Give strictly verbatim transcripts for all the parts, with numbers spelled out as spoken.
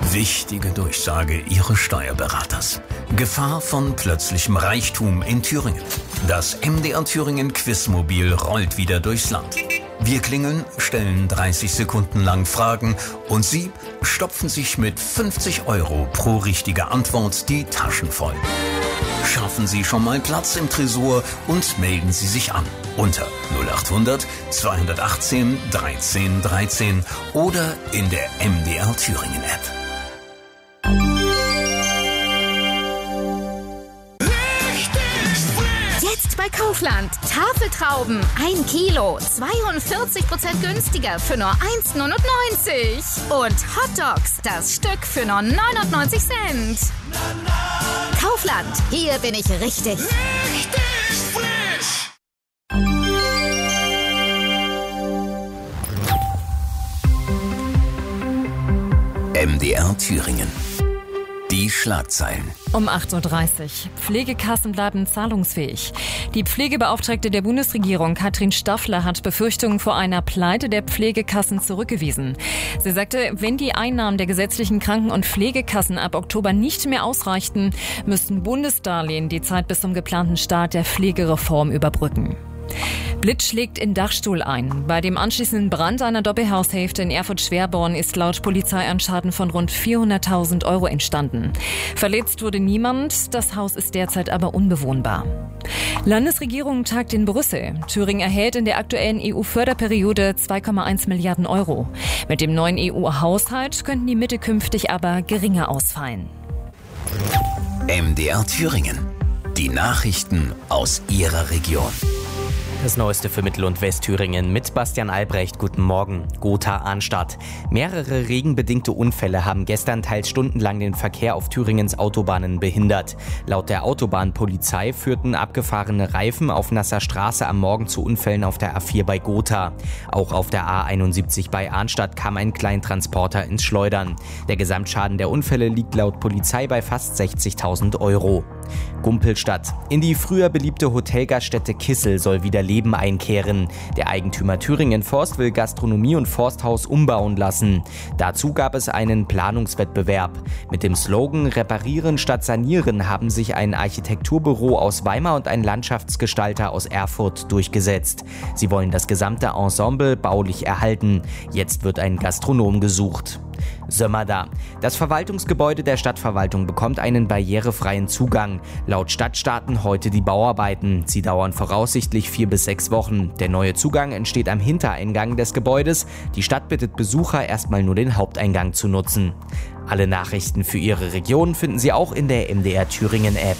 Wichtige Durchsage Ihres Steuerberaters. Gefahr von plötzlichem Reichtum in Thüringen. Das M D R Thüringen Quizmobil rollt wieder durchs Land. Wir klingeln, stellen dreißig Sekunden lang Fragen und Sie stopfen sich mit fünfzig Euro pro richtige Antwort die Taschen voll. Schaffen Sie schon mal Platz im Tresor und melden Sie sich an unter null acht hundert zweihundertachtzehn dreizehn dreizehn oder in der M D R Thüringen App. Jetzt bei Kaufland. Tafeltrauben. ein Kilo. zweiundvierzig Prozent günstiger für nur eins neunundneunzig. Und Hotdogs. Das Stück für nur neunundneunzig Cent. Kaufland. Hier bin ich richtig. Richtig frisch. M D R Thüringen. Die Schlagzeilen. Um acht Uhr dreißig. Pflegekassen bleiben zahlungsfähig. Die Pflegebeauftragte der Bundesregierung, Katrin Staffeler, hat Befürchtungen vor einer Pleite der Pflegekassen zurückgewiesen. Sie sagte, wenn die Einnahmen der gesetzlichen Kranken- und Pflegekassen ab Oktober nicht mehr ausreichten, müssten Bundesdarlehen die Zeit bis zum geplanten Start der Pflegereform überbrücken. Blitz schlägt in Dachstuhl ein. Bei dem anschließenden Brand einer Doppelhaushälfte in Erfurt-Schwerborn ist laut Polizei ein Schaden von rund vierhunderttausend Euro entstanden. Verletzt wurde niemand, das Haus ist derzeit aber unbewohnbar. Landesregierung tagt in Brüssel. Thüringen erhält in der aktuellen E U-Förderperiode zwei Komma eins Milliarden Euro. Mit dem neuen E U-Haushalt könnten die Mittel künftig aber geringer ausfallen. M D R Thüringen. Die Nachrichten aus Ihrer Region. Das Neueste für Mittel- und Westthüringen mit Bastian Albrecht. Guten Morgen. Gotha-Arnstadt. Mehrere regenbedingte Unfälle haben gestern teils stundenlang den Verkehr auf Thüringens Autobahnen behindert. Laut der Autobahnpolizei führten abgefahrene Reifen auf nasser Straße am Morgen zu Unfällen auf der A vier bei Gotha. Auch auf der A einundsiebzig bei Arnstadt kam ein Kleintransporter ins Schleudern. Der Gesamtschaden der Unfälle liegt laut Polizei bei fast sechzigtausend Euro. Gumpelstadt. In die früher beliebte Hotelgaststätte Kissel soll wieder Leben einkehren. Der Eigentümer Thüringen Forst will Gastronomie und Forsthaus umbauen lassen. Dazu gab es einen Planungswettbewerb. Mit dem Slogan Reparieren statt Sanieren haben sich ein Architekturbüro aus Weimar und ein Landschaftsgestalter aus Erfurt durchgesetzt. Sie wollen das gesamte Ensemble baulich erhalten. Jetzt wird ein Gastronom gesucht. Sömmerda. Das Verwaltungsgebäude der Stadtverwaltung bekommt einen barrierefreien Zugang. Laut Stadt starten heute die Bauarbeiten. Sie dauern voraussichtlich vier bis sechs Wochen. Der neue Zugang entsteht am Hintereingang des Gebäudes. Die Stadt bittet Besucher, erstmal nur den Haupteingang zu nutzen. Alle Nachrichten für Ihre Region finden Sie auch in der M D R Thüringen App.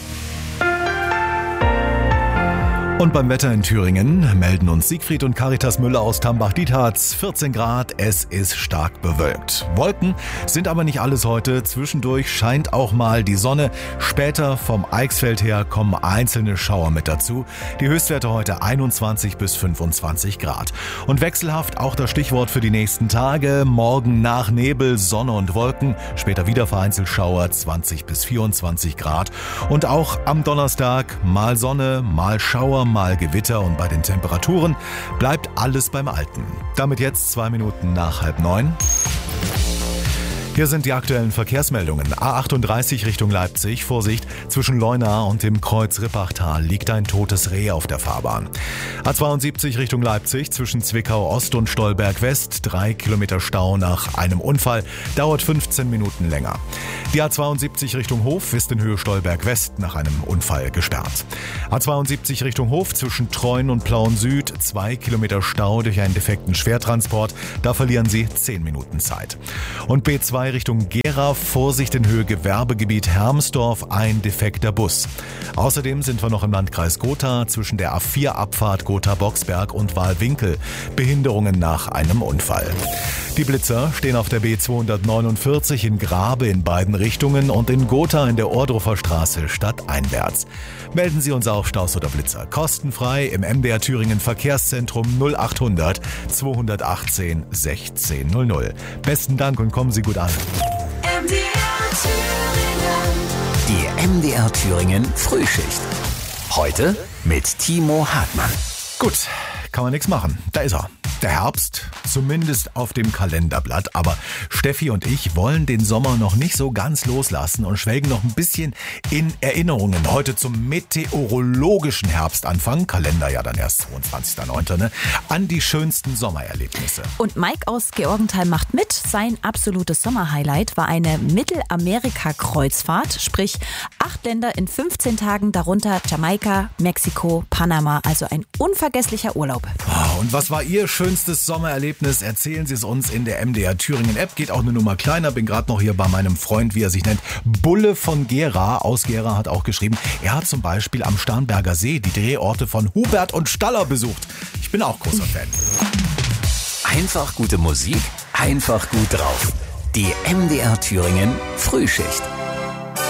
Und beim Wetter in Thüringen melden uns Siegfried und Caritas Müller aus Tambach-Dietharz. vierzehn Grad, es ist stark bewölkt. Wolken sind aber nicht alles heute. Zwischendurch scheint auch mal die Sonne. Später vom Eichsfeld her kommen einzelne Schauer mit dazu. Die Höchstwerte heute einundzwanzig bis fünfundzwanzig Grad. Und wechselhaft auch das Stichwort für die nächsten Tage. Morgen nach Nebel, Sonne und Wolken. Später wieder vereinzelt Schauer, zwanzig bis vierundzwanzig Grad. Und auch am Donnerstag mal Sonne, mal Schauer, mal Gewitter und bei den Temperaturen bleibt alles beim Alten. Damit jetzt zwei Minuten nach halb neun. Hier sind die aktuellen Verkehrsmeldungen. A achtunddreißig Richtung Leipzig. Vorsicht, zwischen Leuna und dem Kreuz Rippachtal liegt ein totes Reh auf der Fahrbahn. A zweiundsiebzig Richtung Leipzig zwischen Zwickau Ost und Stolberg West. Drei Kilometer Stau nach einem Unfall. Dauert fünfzehn Minuten länger. Die A zweiundsiebzig Richtung Hof ist in Höhe Stolberg West nach einem Unfall gesperrt. A zweiundsiebzig Richtung Hof zwischen Treuen und Plauen Süd. Zwei Kilometer Stau durch einen defekten Schwertransport. Da verlieren Sie zehn Minuten Zeit. Und B zwei Richtung Gera, Vorsicht in Höhe Gewerbegebiet Hermsdorf, ein defekter Bus. Außerdem sind wir noch im Landkreis Gotha zwischen der A vier Abfahrt Gotha-Boxberg und Wahlwinkel. Behinderungen nach einem Unfall. Die Blitzer stehen auf der B zweihundertneunundvierzig in Grabe in beiden Richtungen und in Gotha in der Ohrdruffer Straße stadteinwärts. Melden Sie uns auch Staus oder Blitzer kostenfrei im M D R Thüringen Verkehrszentrum null acht hundert zweihundertachtzehn sechzehn null null. Besten Dank und kommen Sie gut an. M D R Thüringen. Die M D R Thüringen Frühschicht. Heute mit Timo Hartmann. Gut, kann man nichts machen. Da ist er. der Herbst, zumindest auf dem Kalenderblatt. Aber Steffi und ich wollen den Sommer noch nicht so ganz loslassen und schwelgen noch ein bisschen in Erinnerungen. Heute zum meteorologischen Herbstanfang, Kalender ja dann erst zweiundzwanzigster neunter Ne, an die schönsten Sommererlebnisse. Und Mike aus Georgenthal macht mit. Sein absolutes Sommerhighlight war eine Mittelamerika-Kreuzfahrt, sprich acht Länder in fünfzehn Tagen, darunter Jamaika, Mexiko, Panama. Also ein unvergesslicher Urlaub. Und was war Ihr schönstes Sommererlebnis? Erzählen Sie es uns in der M D R Thüringen App. Geht auch eine Nummer kleiner. Bin gerade noch hier bei meinem Freund, wie er sich nennt, Bulle von Gera. Aus Gera hat auch geschrieben, er hat zum Beispiel am Starnberger See die Drehorte von Hubert und Staller besucht. Ich bin auch großer Fan. Einfach gute Musik, einfach gut drauf. Die M D R Thüringen Frühschicht.